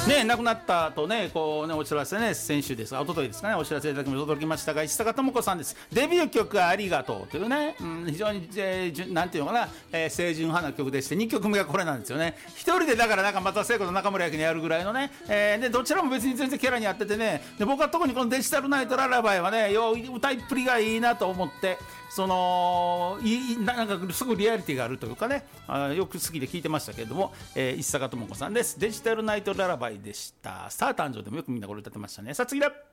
ね、亡くなったとね、こうね、お知らせね、先週ですが、一昨日ですかね、お知らせいただきまして驚きましたが、石坂智子さんです。デビュー曲がありがとうというね、非常に、なんていうのかな、清純派な曲でして、2曲目がこれなんですよね。一人でだからなんか松田聖子と中村焼きにやるぐらいのね、で、どちらも別に全然キャラに合っててね、で、僕は特にこのデジタルナイトララバイはね、歌いっぷりがいいなと思って、なんかすごいリアリティがあるというかね、よく好きで聞いてましたけれども、石坂智子さんです。デジタルナイトララバイでした。スター誕生でもよくみんなこれ歌ってましたね。さあ次だ。